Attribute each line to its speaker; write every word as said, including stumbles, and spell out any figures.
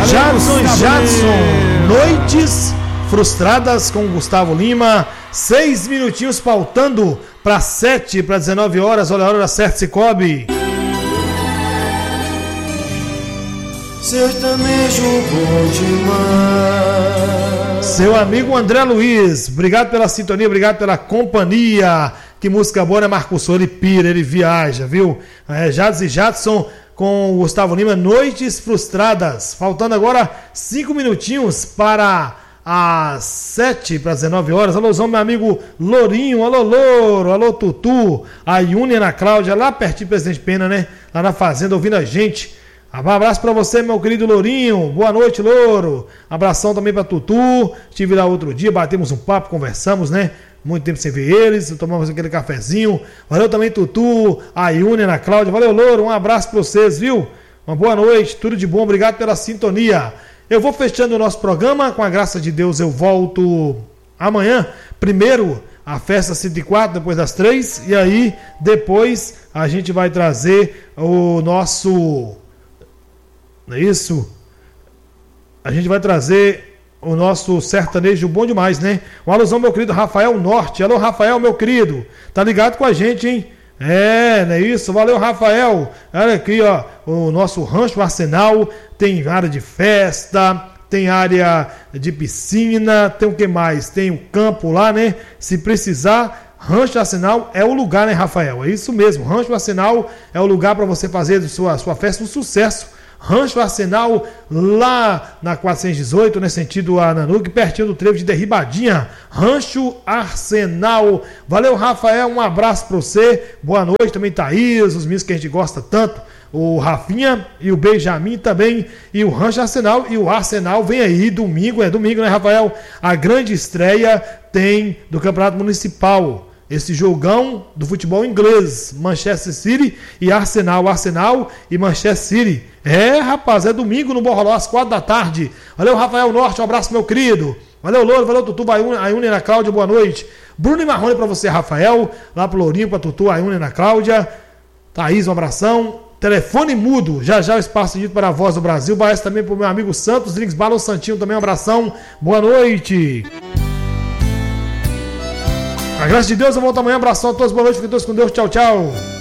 Speaker 1: Jadson e Jadson, Noites Frustradas com Gustavo Lima. Seis minutinhos faltando para sete, para dezenove horas. Olha a hora certa, Cicobi.
Speaker 2: Sertanejo bom demais.
Speaker 1: Seu amigo André Luiz, obrigado pela sintonia, obrigado pela companhia. Que música boa, né, Marcos? Ele pira, ele viaja, viu? É, Jadson e Jadson com o Gustavo Lima, Noites Frustradas. Faltando agora cinco minutinhos para as sete, para dezenove horas. Alôzão, meu amigo Lourinho, alô Louro, alô Tutu, a Iune e a Ana Cláudia, lá pertinho do Presidente Pena, né? Lá na fazenda, ouvindo a gente. Um abraço para você, meu querido Lourinho. Boa noite, Louro. Abração também para Tutu. Estive lá outro dia, batemos um papo, conversamos, né? Muito tempo sem ver eles, tomamos aquele cafezinho. Valeu também, Tutu, a Iune, a Ana Cláudia. Valeu, Louro. Um abraço para vocês, viu? Uma boa noite, tudo de bom. Obrigado pela sintonia. Eu vou fechando o nosso programa. Com a graça de Deus, eu volto amanhã. Primeiro, a festa cento e quatro, depois das três. E aí, depois, a gente vai trazer o nosso... Não é isso? A gente vai trazer o nosso sertanejo bom demais, né? Uma alusão, meu querido Rafael Norte. Alô, Rafael, meu querido. Tá ligado com a gente, hein? É, não é isso? Valeu, Rafael. Olha aqui, ó. O nosso Rancho Arsenal tem área de festa, tem área de piscina, tem o que mais? Tem o campo lá, né? Se precisar, Rancho Arsenal é o lugar, né, Rafael? É isso mesmo. Rancho Arsenal é o lugar para você fazer sua, sua festa um sucesso. Rancho Arsenal, lá na quatrocentos e dezoito, né, sentido a Nanuque, pertinho do trevo de Derribadinha. Rancho Arsenal. Valeu, Rafael, um abraço para você. Boa noite também, Thaís, os meninos que a gente gosta tanto, o Rafinha e o Benjamin também, e o Rancho Arsenal. E o Arsenal vem aí domingo, é domingo, né, Rafael? A grande estreia tem do Campeonato Municipal. Esse jogão do futebol inglês, Manchester City e Arsenal, Arsenal e Manchester City. É, rapaz, é domingo no Borroló, às quatro da tarde. Valeu, Rafael Norte, um abraço, meu querido. Valeu, Louro, valeu, Tutu, a Iune e a Cláudia, boa noite. Bruno e Marrone pra você, Rafael. Lá pro Lourinho, pra Tutu, a Iune e a Cláudia. Thaís, um abração. Telefone mudo, já já o espaço dito para a Voz do Brasil. Baez também pro meu amigo Santos, Lins Bala, Santinho também, um abração. Boa noite. A graça de Deus, eu volto amanhã. Abração a todos, boa noite, fiquem todos com Deus, tchau, tchau.